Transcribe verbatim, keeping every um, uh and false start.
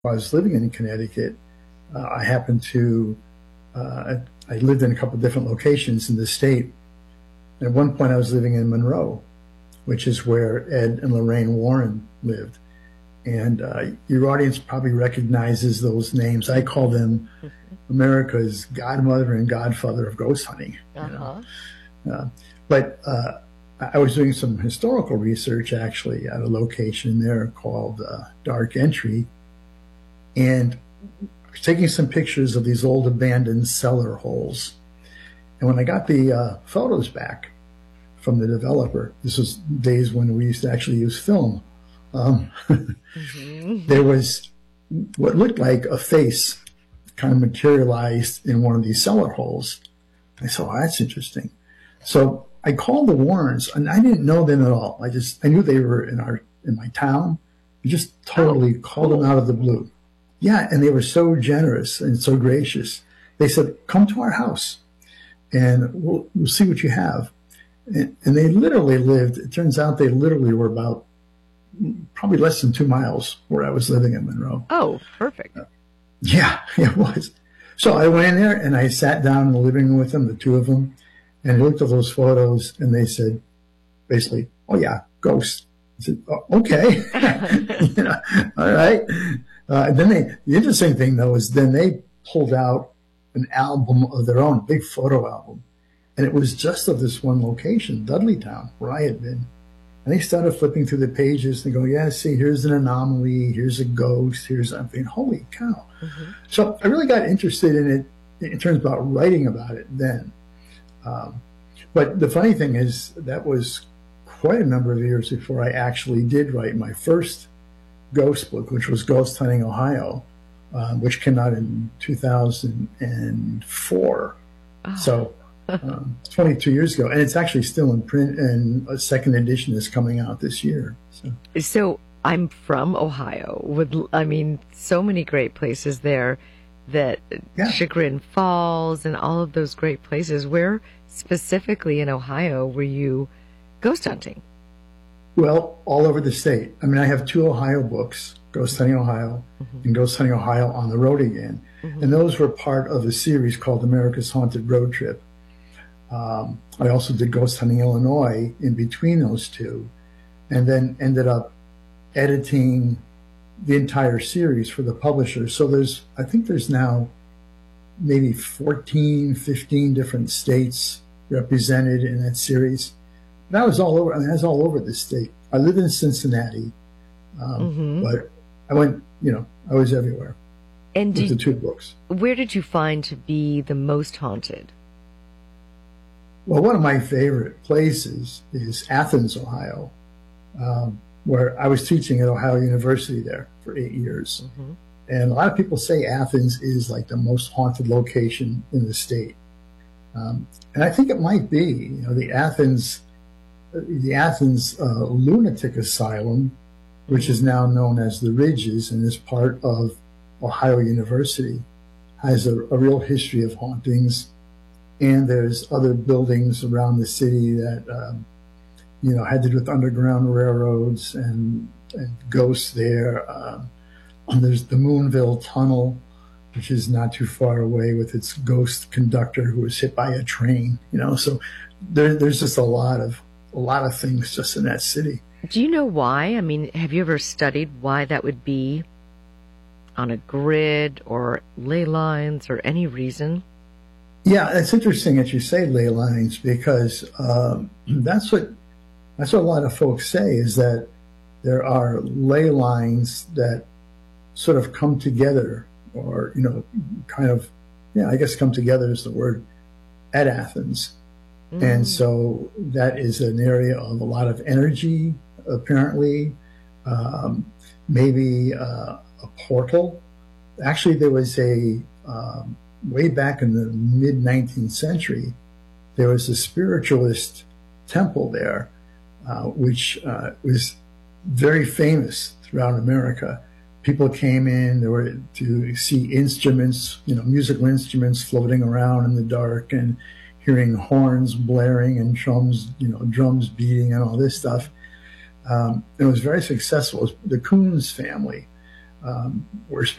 while I was living in Connecticut, uh, I happened to, uh, I lived in a couple of different locations in the state. And at one point I was living in Monroe, which is where Ed and Lorraine Warren lived. And uh, your audience probably recognizes those names. I call them America's godmother and godfather of ghost hunting. Uh-huh. You know? uh, but uh, I was doing some historical research, actually, at a location there called uh, Dark Entry. And I was taking some pictures of these old abandoned cellar holes. And when I got the uh, photos back from the developer, this was days when we used to actually use film, um, mm-hmm. there was what looked like a face kind of materialized in one of these cellar holes. I said, oh, that's interesting. So I called the Warrens, and I didn't know them at all. I just, I knew they were in our, in my town. I just totally oh, called cool. them out of the blue. Yeah. And they were so generous and so gracious. They said, come to our house and we'll, we'll see what you have. And, and they literally lived, it turns out they literally were about probably less than two miles where I was living in Monroe. Oh, perfect. Uh, yeah, it was. So I went in there and I sat down in the living room with them, the two of them, and I looked at those photos and they said, basically, oh yeah, ghost. I said, oh, okay. you know, all right. Uh, and then they, the interesting thing though is then they pulled out an album of their own, a big photo album. And it was just of this one location, Dudleytown, where I had been. And they started flipping through the pages and go, yeah, see, here's an anomaly, here's a ghost, here's something. Holy cow. Mm-hmm. So I really got interested in it in terms about writing about it then. Um, but the funny thing is that was quite a number of years before I actually did write my first ghost book, which was Ghost Hunting Ohio, uh, which came out in two thousand four. Oh. So um, twenty-two years ago, and it's actually still in print, and a second edition is coming out this year. So, so I'm from Ohio. With, I mean, so many great places there. That yeah. Chagrin Falls and all of those great places. Where specifically in Ohio were you ghost hunting? Well, all over the state. I mean, I have two Ohio books, Ghost Hunting Ohio mm-hmm. and Ghost Hunting Ohio on the Road Again. Mm-hmm. And those were part of a series called America's Haunted Road Trip. Um, I also did Ghost Hunting Illinois in between those two, and then ended up editing the entire series for the publisher. So there's, I think there's now maybe fourteen, fifteen different states represented in that series. That was all over, I mean, that's all over the state. I live in Cincinnati, um, mm-hmm. but I went, you know, I was everywhere and with did, the two books. Where did you find to be the most haunted? Well, one of my favorite places is Athens, Ohio, um, where I was teaching at Ohio University there for eight years. Mm-hmm. And a lot of people say Athens is like the most haunted location in the state. Um, and I think it might be, you know, the Athens, the Athens uh, Lunatic Asylum, which is now known as the Ridges and is part of Ohio University, has a, a real history of hauntings. And there's other buildings around the city that, um, you know, had to do with underground railroads and, and ghosts there. Um, and there's the Moonville Tunnel, which is not too far away, with its ghost conductor who was hit by a train. You know, so there, there's just a lot of a lot of things just in that city. Do you know why? I mean, have you ever studied why that would be on a grid or ley lines or any reason? Yeah, it's interesting that you say ley lines, because um, that's what that's what a lot of folks say, is that there are ley lines that sort of come together, or, you know, kind of, yeah, I guess come together is the word, at Athens. Mm. And so that is an area of a lot of energy, apparently, um, maybe uh, a portal. Actually, there was a, um, way back in the mid nineteenth century, there was a spiritualist temple there, uh, which uh, was very famous throughout America. People came in, there were to see instruments, you know, musical instruments floating around in the dark, and hearing horns blaring and drums, you know, drums beating and all this stuff. Um, it was very successful. It was the Coons family um, where